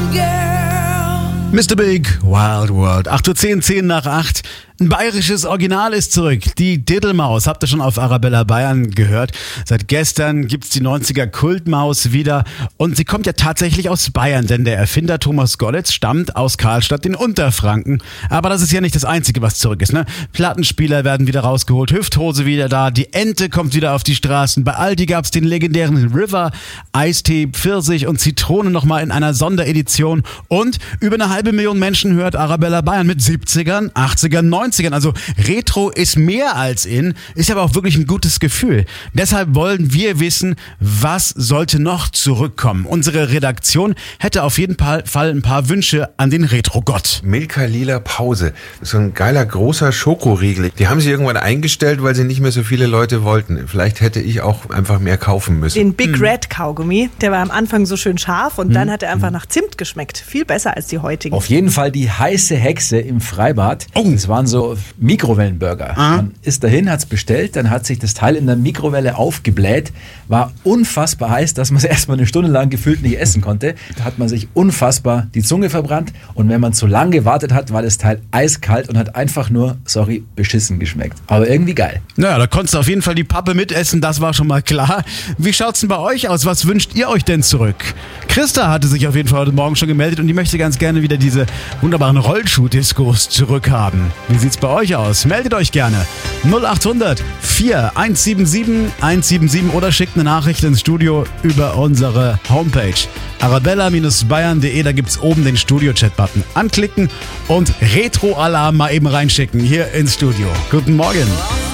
Mr. Big, Wild World. 8:10 Uhr, 10 nach 8. Ein bayerisches Original ist zurück. Die Diddlemaus. Habt ihr schon auf Arabella Bayern gehört? Seit gestern gibt's die 90er Kultmaus wieder. Und sie kommt ja tatsächlich aus Bayern, denn der Erfinder Thomas Gollitz stammt aus Karlstadt in Unterfranken. Aber das ist ja nicht das Einzige, was zurück ist, ne? Plattenspieler werden wieder rausgeholt, Hüfthose wieder da, die Ente kommt wieder auf die Straßen. Bei Aldi gab's den legendären River, Eistee, Pfirsich und Zitrone nochmal in einer Sonderedition. Und über 500.000 Menschen hört Arabella Bayern mit 70ern, 80ern, 90ern. Also Retro ist mehr als in, ist aber auch wirklich ein gutes Gefühl. Deshalb wollen wir wissen, was sollte noch zurückkommen. Unsere Redaktion hätte auf jeden Fall ein paar Wünsche an den Retro-Gott. Milka Lila Pause. So ein geiler, großer Schokoriegel. Die haben sie irgendwann eingestellt, weil sie nicht mehr so viele Leute wollten. Vielleicht hätte ich auch einfach mehr kaufen müssen. Den Big Red Kaugummi, der war am Anfang so schön scharf und dann hat er einfach nach Zimt geschmeckt. Viel besser als die heutigen. Auf jeden Fall die heiße Hexe im Freibad. Das waren so Mikrowellenburger. Man ist dahin, hat's bestellt, dann hat sich das Teil in der Mikrowelle aufgebläht, war unfassbar heiß, dass man es erstmal eine Stunde lang gefühlt nicht essen konnte. Da hat man sich unfassbar die Zunge verbrannt und wenn man zu lang gewartet hat, war das Teil eiskalt und hat einfach nur, beschissen geschmeckt. Aber irgendwie geil. Naja, da konntest du auf jeden Fall die Pappe mitessen, das war schon mal klar. Wie schaut's denn bei euch aus? Was wünscht ihr euch denn zurück? Christa hatte sich auf jeden Fall heute Morgen schon gemeldet und die möchte ganz gerne wieder diese wunderbaren Rollschuh-Discos zurückhaben. Wie sieht's bei euch aus? Meldet euch gerne. 0800 4177 177 oder schickt eine Nachricht ins Studio über unsere Homepage arabella-bayern.de. Da gibt's oben den Studio-Chat-Button. Anklicken und Retro-Alarm mal eben reinschicken hier ins Studio. Guten Morgen.